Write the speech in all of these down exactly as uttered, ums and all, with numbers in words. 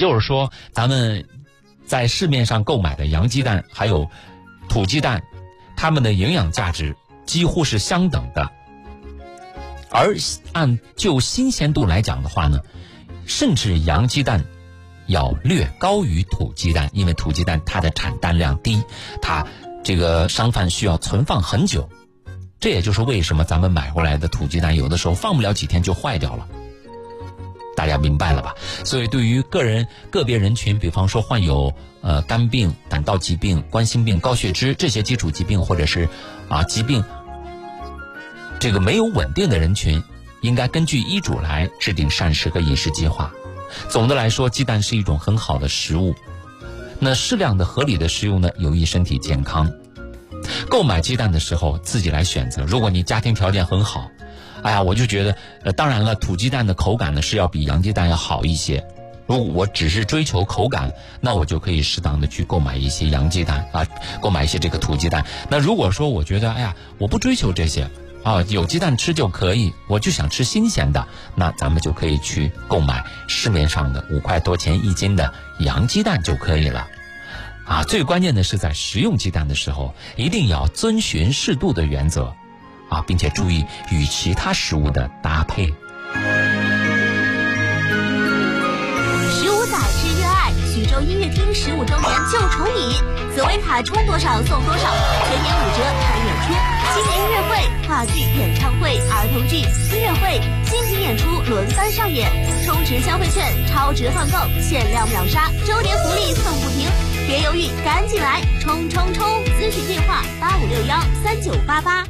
就是说，咱们在市面上购买的洋鸡蛋还有土鸡蛋，它们的营养价值几乎是相等的。而按就新鲜度来讲的话呢，甚至洋鸡蛋要略高于土鸡蛋，因为土鸡蛋它的产蛋量低，它这个商贩需要存放很久。这也就是为什么咱们买回来的土鸡蛋有的时候放不了几天就坏掉了。大家明白了吧？所以对于个人个别人群，比方说患有呃肝病、胆道疾病、冠心病、高血脂这些基础疾病，或者是啊疾病这个没有稳定的人群，应该根据医嘱来制定膳食和饮食计划。总的来说，鸡蛋是一种很好的食物，那适量的合理的食用呢，有益身体健康。购买鸡蛋的时候自己来选择，如果你家庭条件很好，哎呀，我就觉得呃，当然了，土鸡蛋的口感呢是要比洋鸡蛋要好一些。如果我只是追求口感，那我就可以适当的去购买一些洋鸡蛋啊，购买一些这个土鸡蛋。那如果说我觉得哎呀，我不追求这些啊，有鸡蛋吃就可以，我就想吃新鲜的，那咱们就可以去购买市面上的五块多钱一斤的洋鸡蛋就可以了。啊，最关键的是在食用鸡蛋的时候，一定要遵循适度的原则，啊，并且注意与其他食物的搭配。 十五载之热爱，徐州音乐厅十五周年就宠你，紫薇卡充多少送多少，全年五折穿越春，新年音乐会、话剧、演唱会、儿童剧、音乐会、精品演出轮番上演，充值消费券，超值换购，限量秒杀，周年福利送不停。别犹豫，赶紧来！冲冲冲！咨询电话：八五六幺三九八八。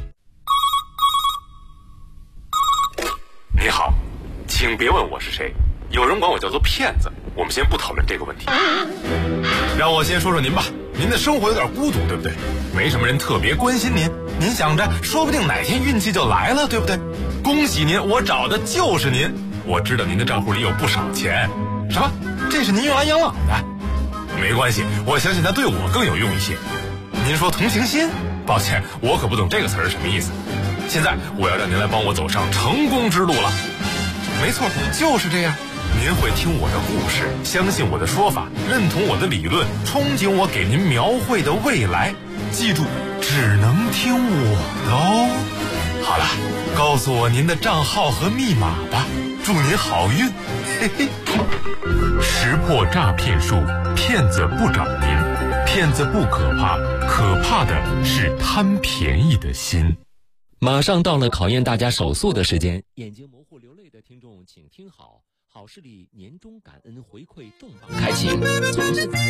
你好，请别问我是谁，有人管我叫做骗子。我们先不讨论这个问题，让我先说说您吧。您的生活有点孤独，对不对？没什么人特别关心您，您想着说不定哪天运气就来了，对不对？恭喜您，我找的就是您。我知道您的账户里有不少钱。什么？这是您用来养老的？没关系，我相信它对我更有用一些。您说同情心？抱歉，我可不懂这个词儿什么意思。现在我要让您来帮我走上成功之路了。没错，就是这样。您会听我的故事，相信我的说法，认同我的理论，憧憬我给您描绘的未来。记住，只能听我的哦。好了，告诉我您的账号和密码吧，祝您好运。嘿嘿。识破诈骗术，骗子不找您，骗子不可怕，可怕的是贪便宜的心。 马上到了考验大家手速的时间，眼睛模糊流泪的听众请听好，好视力年终感恩回馈重磅开启，从现在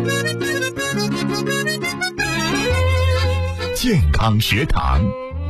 健康学堂。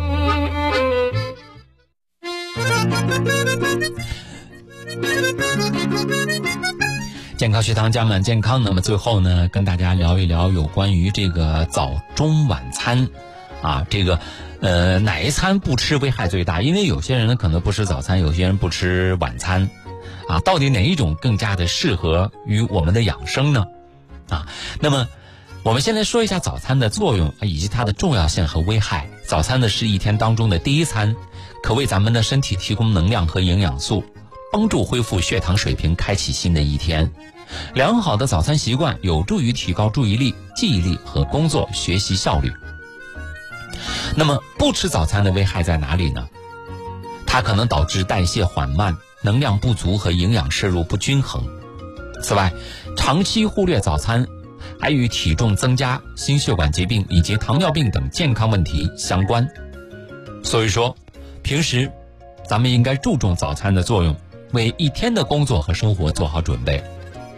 健康学堂加满健康，那么最后呢，跟大家聊一聊有关于这个早中晚餐啊，这个呃哪一餐不吃危害最大？因为有些人呢可能不吃早餐，有些人不吃晚餐啊，到底哪一种更加的适合于我们的养生呢？啊，那么我们先来说一下早餐的作用以及它的重要性和危害。早餐呢是一天当中的第一餐，可为咱们的身体提供能量和营养素，帮助恢复血糖水平，开启新的一天。良好的早餐习惯有助于提高注意力、记忆力和工作学习效率。那么不吃早餐的危害在哪里呢？它可能导致代谢缓慢、能量不足和营养摄入不均衡。此外，长期忽略早餐还与体重增加、心血管疾病以及糖尿病等健康问题相关。所以说，平时咱们应该注重早餐的作用，为一天的工作和生活做好准备。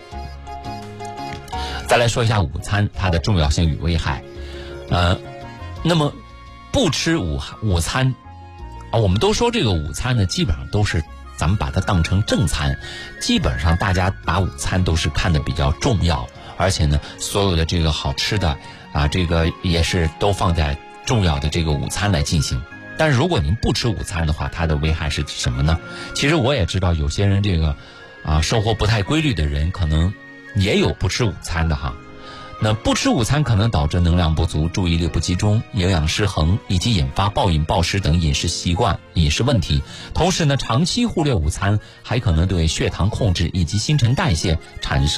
再来说一下午餐，它的重要性与危害。呃，那么不吃午午餐啊，我们都说这个午餐呢，基本上都是咱们把它当成正餐，基本上大家把午餐都是看得比较重要，而且呢，所有的这个好吃的啊，这个也是都放在重要的这个午餐来进行。但是如果您不吃午餐的话，它的危害是什么呢？其实我也知道有些人这个啊生活不太规律的人，可能也有不吃午餐的哈。那不吃午餐可能导致能量不足、注意力不集中、营养失衡，以及引发暴饮暴食等饮食习惯、饮食问题。同时呢，长期忽略午餐还可能对血糖控制以及新陈代谢产生